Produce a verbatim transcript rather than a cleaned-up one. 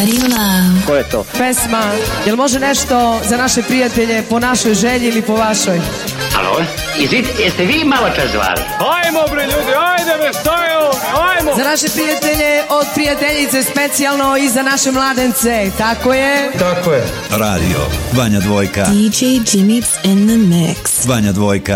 Body Love. Ko je to? Pesma, jel može nešto za naše prijatelje po našoj želji ili po vašoj? Alo, izvite, jeste vi malo čas zvali? Ajmo bre ljudi, ajde me, šta je ovo, ajmo! Za naše prijatelje od prijateljice specijalno i za naše mladence, tako je? Tako je. Radio Vanja Dvojka. D J Jimmy's in the mix. Vanja Dvojka.